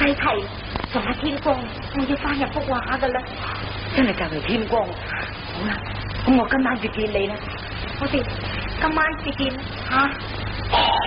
太太仲係天光，我要翻入屋話噶啦。 真係就嚟天光，好啦，咁我今晚就見你啦。 我哋今晚至見吓。